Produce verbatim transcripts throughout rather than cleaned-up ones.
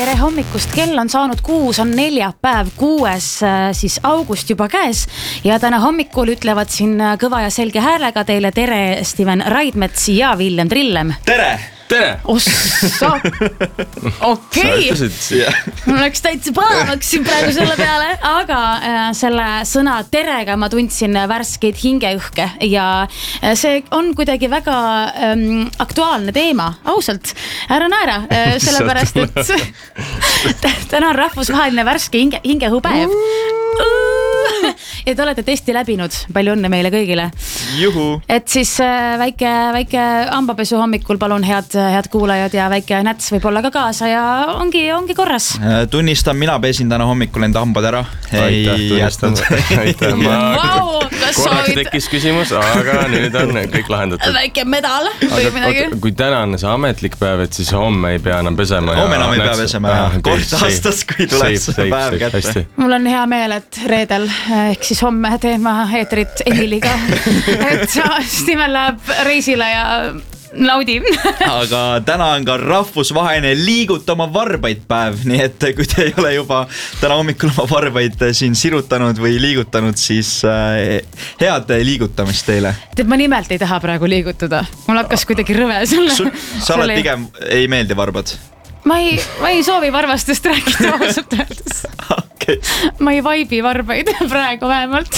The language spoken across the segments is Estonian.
tere hommikust, kell on saanud kuus, on neljapäev, kuues siis august juba käes ja täna hommikul ütlevad siin kõva ja selge häälega teile tere Steven Raidmets ja Villem Trillem. Tere! Tere! Ossa! Okei! Mul läks täitsa palavaks siin praegu selle peale, aga selle sõna terega ma tundsin värskeid hingeõhke ja see on kuidagi väga ähm, aktuaalne teema, ausalt. Ära naera, sellepärast, et täna on rahvusvaheline värske hinge, hingeõhupäev. Ja te olete testi läbinud, palju õnne meile kõigile. Juhu. Et siis väike, väike ambapesu hommikul palun head, head kuulajad ja väike näts võib olla ka kaasa ja ongi, ongi korras. Tunnistan, mina pesin täna hommikul enda hambad ära. Aitäh, tunnistan. Aitäh, ma wow, korraks tekkis küsimus, aga nüüd on kõik lahendatud. Väike medal või midagi. Oot, kui täna on see ametlik päev, et siis homme ei pea enam pesema. Homme enam ei pea pesema ja kord aastas, kui tuleb see päev kätte. Mul on hea meel, et reedel ehk siis homme teema eetrit Emiliga, et Steven läheb reisile ja naudi. Aga täna on ka rahvusvaheline liiguta oma varbaid päev, nii et kui te ei ole juba täna hommikul oma varbaid siin sirutanud või liigutanud, siis head liigutamist teile. Tead, ma nimelt ei taha praegu liigutada. Mul hakkas kuidagi rõve selle. Sa oled pigem, ei meeldi varbad? Ma ei, ma ei soovi varvastest rääkida ausalt öeldes. Okay. Ma ei vaibi varbaid praegu vähemalt.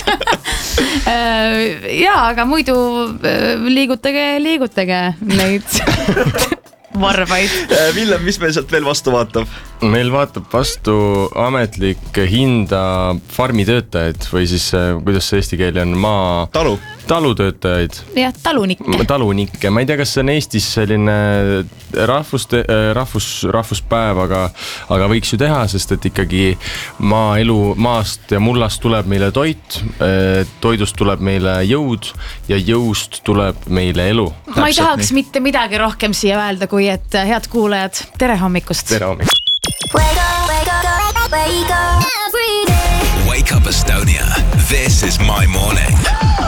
Jaa, aga muidu liigutage, liigutage neid varbaid. Villem, mis meil sealt veel vastu vaatab? Meil vaatab vastu ametlik hinda farmitöötajaid või siis, kuidas see eesti keeli on, maa... Talu. Talutöötajaid. Jah, talunikke. Talunikke. Ma ei tea, kas see on Eestis selline rahvus, rahvus, rahvuspäev, aga, aga võiks ju teha, sest et ikkagi maaelu, maast ja mullast tuleb meile toit, toidust tuleb meile jõud ja jõust tuleb meile elu. Ma ei tahaks nii. Mitte midagi rohkem siia öelda, kui et head kuulajad, tere hommikust. Tere hommikust. Wake up, wake up, wake up every day. Wake up Estonia. This is my morning.